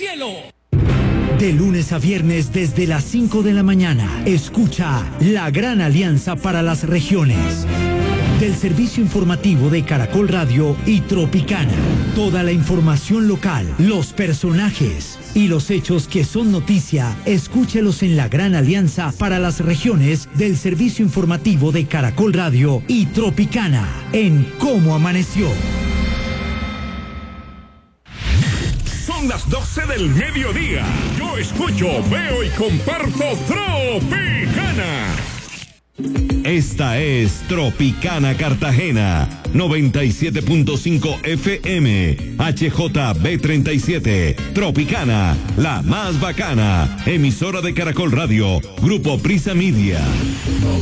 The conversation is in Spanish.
cielo. De lunes a viernes desde las 5 de la mañana, escucha La Gran Alianza para las Regiones. Del servicio informativo de Caracol Radio y Tropicana. Toda la información local, los personajes y los hechos que son noticia, escúchelos en La Gran Alianza para las Regiones del servicio informativo de Caracol Radio y Tropicana en Cómo Amaneció. Son las 12 del mediodía. Yo escucho, veo y comparto Tropicana. Esta es Tropicana Cartagena, 97.5 FM, HJB37, Tropicana, la más bacana, emisora de Caracol Radio, Grupo Prisa Media.